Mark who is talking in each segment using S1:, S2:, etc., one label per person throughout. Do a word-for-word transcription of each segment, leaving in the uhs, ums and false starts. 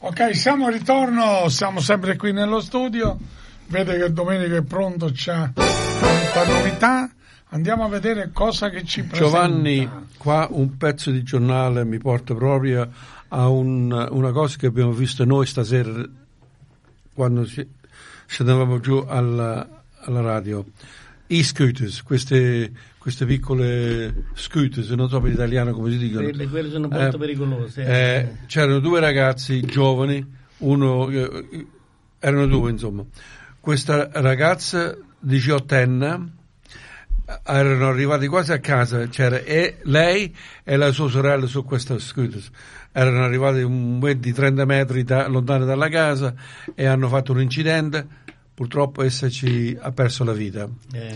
S1: Ok, siamo a ritorno, siamo sempre qui nello studio. Vede che Domenico è pronto, c'ha tanta novità. Andiamo a vedere cosa che ci presenta.
S2: Giovanni, qua un pezzo di giornale mi porta proprio a un, una cosa che abbiamo visto noi stasera quando ci, ci andavamo giù alla, alla radio. E-scooters, queste, queste piccole scooters, non so per italiano come si dicono.
S3: Quelle, quelle sono molto
S2: eh,
S3: pericolose.
S2: Eh, c'erano due ragazzi giovani, uno, eh, erano due insomma. Questa ragazza diciottenne erano arrivati quasi a casa, c'era e lei e la sua sorella su questa scooter. Erano arrivati un venti trenta metri da, lontano dalla casa e hanno fatto un incidente. Purtroppo essa ci ha perso la vita.
S3: Eh.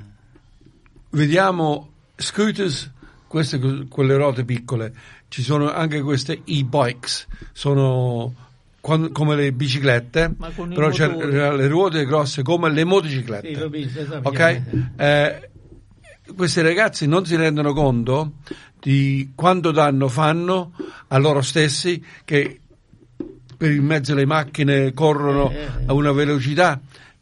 S2: Vediamo scooters, queste quelle ruote piccole. Ci sono anche queste e-bikes, sono con, come le biciclette, però c'è le ruote grosse come le motociclette.
S3: Sì, l'ho visto, esatto.
S2: Ok? Eh, questi ragazzi non si rendono conto di quanto danno fanno a loro stessi, che per in mezzo alle macchine corrono
S3: eh, eh.
S2: a una velocità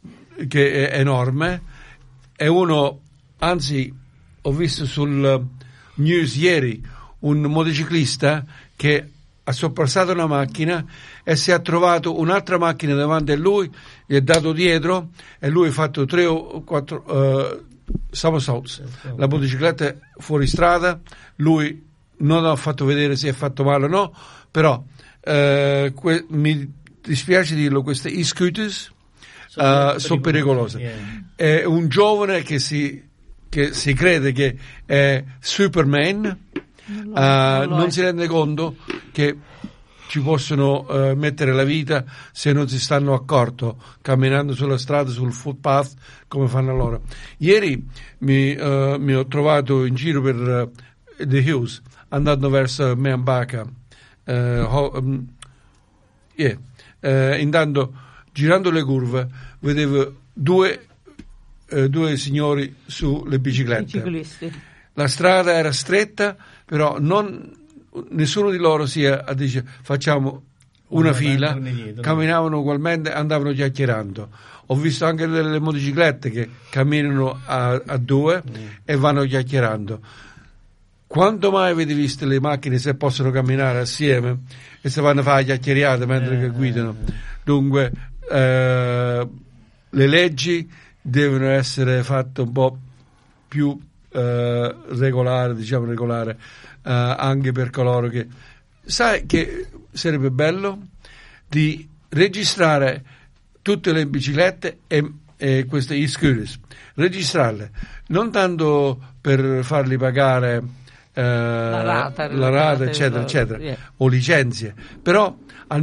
S2: che è enorme. E uno, anzi, ho visto sul news ieri un motociclista che ha sorpassato una macchina e si è trovato un'altra macchina davanti a lui, gli è dato dietro e lui ha fatto tre o quattro uh, somersaults. La motocicletta è fuori strada, lui non ha fatto vedere se è fatto male o no, però uh, que- mi dispiace dirlo, queste e-scooters uh, sono pericolose.
S3: Yeah.
S2: È un giovane che si, che si crede che è Superman.
S4: Non,
S2: Uh,
S4: non,
S2: non si rende conto che ci possono uh, mettere la vita se non si stanno accorto camminando sulla strada, sul footpath come fanno loro. Ieri mi, uh, mi ho trovato in giro per uh, The Hills andando verso Meambaka, uh, um, yeah. uh, intanto girando le curve vedevo due, uh, due signori sulle biciclette.
S4: ciclisti.
S2: La strada era stretta, però non, nessuno di loro si dice facciamo una
S3: No,
S2: fila,
S3: dietro,
S2: camminavano ugualmente, andavano chiacchierando. Ho visto anche delle motociclette che camminano a, a due mm. e vanno chiacchierando. Quando mai avete visto le macchine se possono camminare assieme e se vanno a fare chiacchierate mentre
S3: eh,
S2: che guidano?
S3: Eh,
S2: Dunque eh, le leggi devono essere fatte un po' più Uh, regolare, diciamo regolare, uh, anche per coloro che... Sai che sarebbe bello di registrare tutte le biciclette e, e queste e-scooters, registrarle, non tanto per farli pagare uh,
S4: la rata,
S2: la rata eccetera, eccetera,
S4: yeah.
S2: o licenze, però